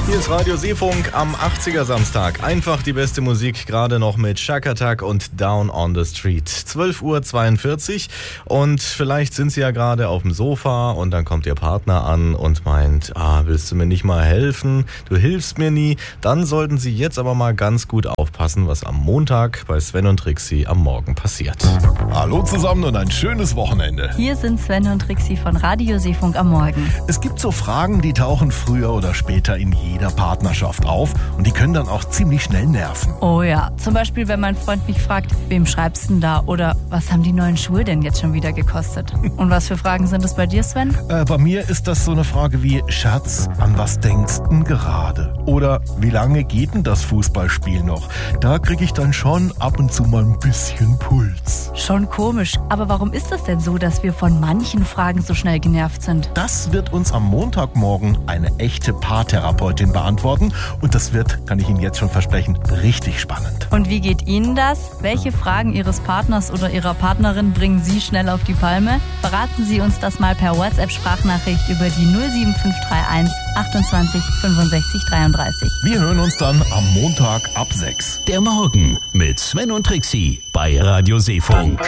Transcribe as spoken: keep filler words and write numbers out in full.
Hier ist Radio Seefunk am achtziger Samstag. Einfach die beste Musik, gerade noch mit Shack Attack und Down on the Street. zwölf Uhr zweiundvierzig und vielleicht sind Sie ja gerade auf dem Sofa und dann kommt Ihr Partner an und meint, ah, willst du mir nicht mal helfen? Du hilfst mir nie. Dann sollten Sie jetzt aber mal ganz gut aufpassen, was am Montag bei Sven und Trixie am Morgen passiert. Hallo zusammen und ein schönes Wochenende. Hier sind Sven und Trixie von Radio Seefunk am Morgen. Es gibt so Fragen, die tauchen früher oder später in jeder Partnerschaft auf und die können dann auch ziemlich schnell nerven. Oh ja, zum Beispiel, wenn mein Freund mich fragt, wem schreibst du denn da? Oder was haben die neuen Schuhe denn jetzt schon wieder gekostet? Und was für Fragen sind es bei dir, Sven? Äh, bei mir ist das so eine Frage wie, Schatz, an was denkst du denn gerade? Oder wie lange geht denn das Fußballspiel noch? Da kriege ich dann schon ab und zu mal ein bisschen Puls. Schon komisch, aber warum ist das denn so, dass wir von manchen Fragen so schnell genervt sind? Das wird uns am Montagmorgen eine echte Paartherapeutin beantworten und das wird, kann ich Ihnen jetzt schon versprechen, richtig spannend. Und wie geht Ihnen das? Welche Fragen Ihres Partners oder Ihrer Partnerin bringen Sie schnell auf die Palme? Verraten Sie uns das mal per WhatsApp-Sprachnachricht über die null sieben fünf drei eins achtundzwanzig fünfundsechzig dreiunddreißig. Wir hören uns dann am Montag ab sechs. Der Morgen mit Sven und Trixie bei Radio Seefunk.